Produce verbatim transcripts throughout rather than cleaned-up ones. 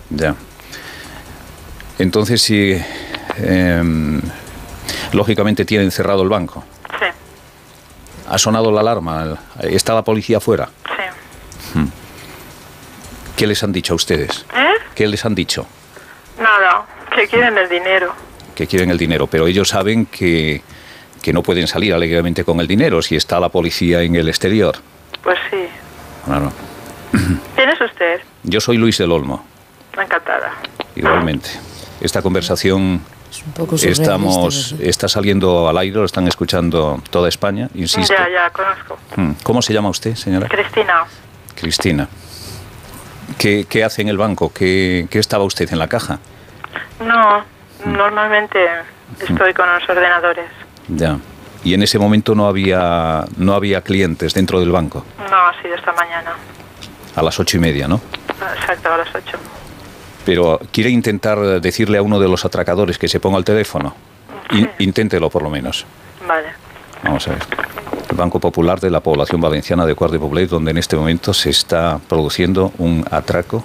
Ya. Entonces, si eh, lógicamente tienen cerrado el banco. Sí. ¿Ha sonado la alarma? ¿Está la policía afuera? Sí. Hmm. ¿Qué les han dicho a ustedes? ¿Eh? ¿Qué les han dicho? Nada, que quieren el dinero. Que quieren el dinero, pero ellos saben que, que no pueden salir alegremente con el dinero si está la policía en el exterior. Pues sí. Claro. ¿Quién es usted? Yo soy Luis del Olmo. Encantada. Igualmente. Esta conversación Es un poco estamos está saliendo al aire, lo están escuchando toda España, insisto. Ya, ya, conozco. ¿Cómo se llama usted, señora? Cristina. Cristina. ¿Qué, qué hace en el banco? ¿Qué, qué estaba usted en la caja? No, normalmente estoy con los ordenadores. Ya. Y en ese momento no había no había clientes dentro del banco. No, ha sido esta mañana. A las ocho y media, ¿no? Exacto, a las ocho. Pero quiere intentar decirle a uno de los atracadores que se ponga al teléfono. Sí. In- inténtelo por lo menos. Vale. Vamos a ver. El Banco Popular de la población valenciana de Quart de Poblet, donde en este momento se está produciendo un atraco.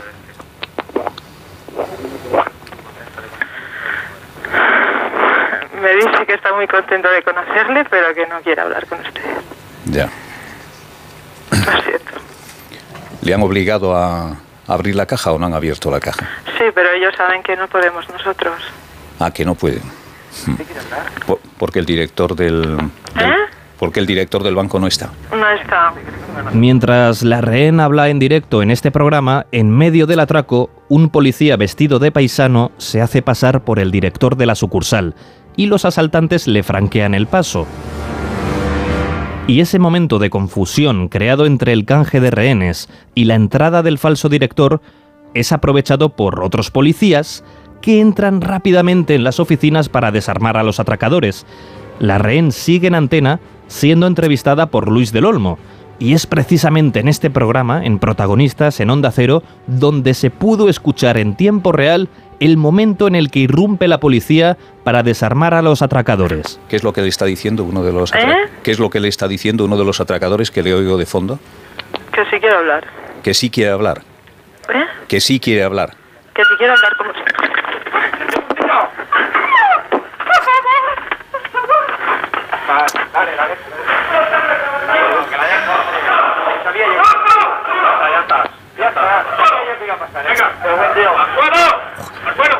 Me dice que está muy contento de conocerle, pero que no quiere hablar con usted. Ya. Lo siento. ¿Le han obligado a abrir la caja o no han abierto la caja? Sí, pero ellos saben que no podemos nosotros. Ah, que no pueden. Por- porque el director del, del- ¿Eh? porque el director del banco no está. No está. Mientras la rehén habla en directo en este programa, en medio del atraco, un policía vestido de paisano se hace pasar por el director de la sucursal y los asaltantes le franquean el paso. Y ese momento de confusión creado entre el canje de rehenes y la entrada del falso director es aprovechado por otros policías que entran rápidamente en las oficinas para desarmar a los atracadores. La rehén sigue en antena siendo entrevistada por Luis del Olmo, y es precisamente en este programa, en Protagonistas, en Onda Cero, donde se pudo escuchar en tiempo real el momento en el que irrumpe la policía para desarmar a los atracadores. ¿Qué es lo que le está diciendo uno de los atra- ¿Eh? ¿Qué es lo que le está diciendo uno de los atracadores que le oigo de fondo? Que sí quiero hablar. Que sí quiere hablar. ¿Eh? Que sí quiere hablar. Que sí quiero hablar con usted. Dale, dale. Que la dejo. Sabía yo. Ya está. Ya está. Sabía yo que iba a pasar. Venga. ¡Acuerdo! ¡Acuerdo!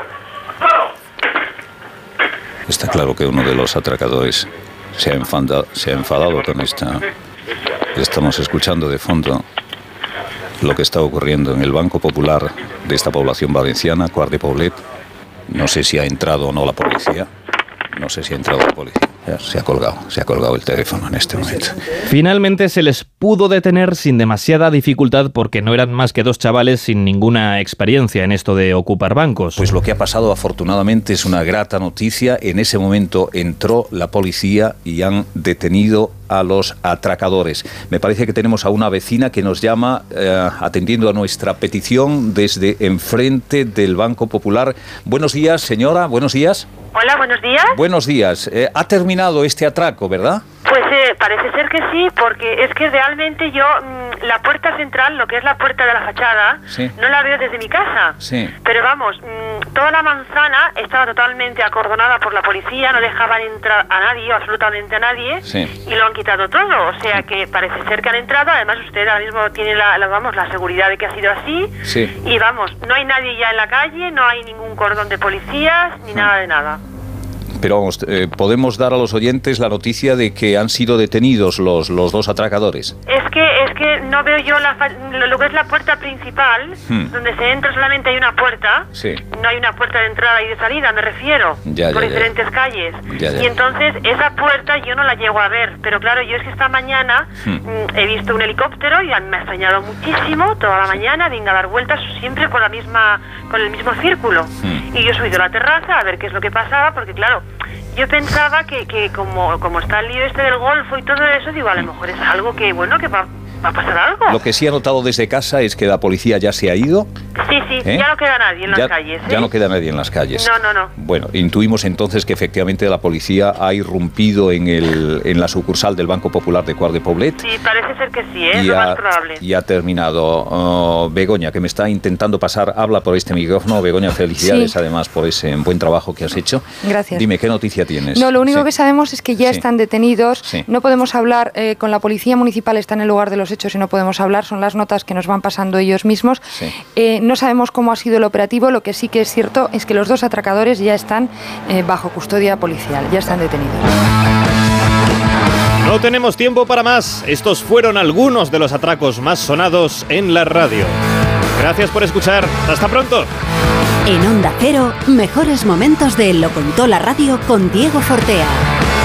Está claro que uno de los atracadores se ha enfadado, se ha enfadado con esta. Estamos escuchando de fondo lo que está ocurriendo en el Banco Popular de esta población valenciana, Quart de Poblet. No sé si ha entrado o no la policía. No sé si ha entrado la policía. Ya, se ha colgado, se ha colgado el teléfono en este momento. Finalmente se les pudo detener sin demasiada dificultad porque no eran más que dos chavales sin ninguna experiencia en esto de ocupar bancos. Pues lo que ha pasado afortunadamente es una grata noticia. En ese momento entró la policía y han detenido a los atracadores. Me parece que tenemos a una vecina que nos llama eh, atendiendo a nuestra petición desde enfrente del Banco Popular. Buenos días, señora, buenos días. Hola, buenos días. Buenos días. Eh, ha terminado este atraco, ¿verdad? Pues eh, parece ser que sí, porque es que realmente yo mmm, la puerta central, lo que es la puerta de la fachada, Sí. no la veo desde mi casa. Sí. Pero vamos, mmm, toda la manzana estaba totalmente acordonada por la policía, no dejaban entrar a nadie, absolutamente a nadie, Sí. y lo han quitado todo. O sea que parece ser que han entrado. Además, usted ahora mismo tiene la, la, vamos, la seguridad de que ha sido así. Sí. Y vamos, no hay nadie ya en la calle, no hay ningún cordón de policías, ni nada de nada. Pero vamos, eh, podemos dar a los oyentes la noticia de que han sido detenidos los, los dos atracadores. Es que es que no veo yo la fa- lo, lo que es la puerta principal, Hmm. donde se entra solamente hay una puerta. Sí. No hay una puerta de entrada y de salida, me refiero. Ya, por ya, ya. diferentes calles. Ya, ya. Y entonces esa puerta yo no la llego a ver. Pero claro, yo es que esta mañana Hmm. mm, he visto un helicóptero y me ha extrañado muchísimo toda la mañana. Venga a dar vueltas siempre por la misma, con el mismo círculo. Hmm. Y yo he subido a la terraza a ver qué es lo que pasaba, porque claro, yo pensaba que, que como, como está el lío este del Golfo y todo eso, digo, a lo mejor es algo que, bueno, que va ¿Va a pasar algo? Lo que sí ha notado desde casa es que la policía ya se ha ido. Sí, sí, ¿Eh? ya no queda nadie en ya, las calles. ¿eh? Ya no queda nadie en las calles. No, no, no. Bueno, intuimos entonces que efectivamente la policía ha irrumpido en, el, en la sucursal del Banco Popular de Quart de Poblet. Sí, parece ser que sí, ¿eh? Y, Lo ha, más probable. y ha terminado. Uh, Begoña, que me está intentando pasar, habla por este micrófono. Begoña, felicidades Sí. además por ese buen trabajo que has hecho. Gracias. Dime, ¿qué noticia tienes? No, lo único Sí. que sabemos es que ya Sí. están detenidos. Sí. No podemos hablar eh, con la policía municipal, está en el lugar de los hechos y no podemos hablar. Son las notas que nos van pasando ellos mismos. Sí. Eh, no sabemos cómo ha sido el operativo. Lo que sí que es cierto es que los dos atracadores ya están eh, bajo custodia policial, ya están detenidos. No tenemos tiempo para más. Estos fueron algunos de los atracos más sonados en la radio. Gracias por escuchar. Hasta pronto. En Onda Cero, mejores momentos de Lo Contó la Radio con Diego Fortea.